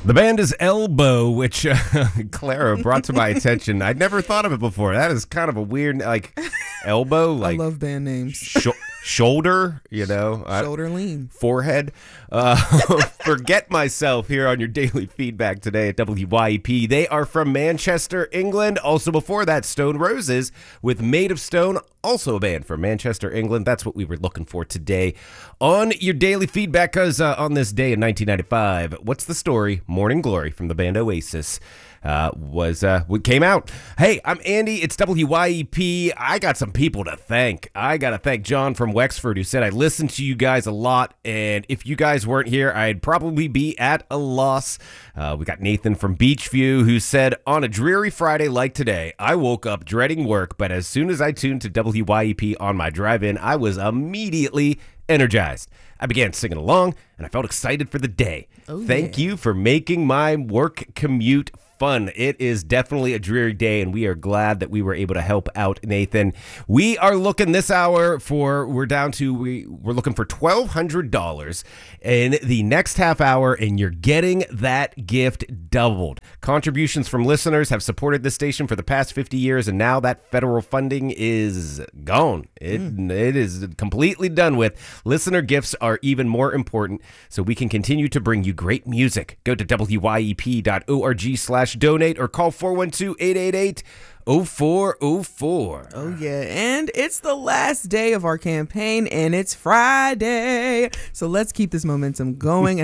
The band is Elbow, which Clara brought to my attention. I'd never thought of it before. That is kind of a weird, like, elbow, like I love band names. shoulder, Shoulder lean. forehead. Forget Myself here on your daily feedback today at WYEP. They are from Manchester, England. Also before that, Stone Roses with Made of Stone, also a band from Manchester, England. That's what we were looking for today on your daily feedback, because on this day in 1995, what's the story? Morning Glory from the band Oasis what came out. Hey, I'm Andy. It's WYEP. I got some people to thank. I got to thank John from Wexford, who said, I listen to you guys a lot, and if you guys weren't here, I'd probably be at a loss. We got Nathan from Beachview, who said, on a dreary Friday like today, I woke up dreading work, but as soon as I tuned to WYEP on my drive-in, I was immediately energized. I began singing along, and I felt excited for the day. Thank you for making my work commute fun. It is definitely a dreary day, and we are glad that we were able to help out Nathan. We are looking this hour for, we're looking for $1,200 in the next half hour, and you're getting that gift doubled. Contributions from listeners have supported this station for the past 50 years, and now that federal funding is gone. It is completely done with. Listener gifts are even more important, so we can continue to bring you great music. Go to wyep.org/donate or call 412-888-0404. Oh, yeah. And it's the last day of our campaign, and it's Friday. So let's keep this momentum going.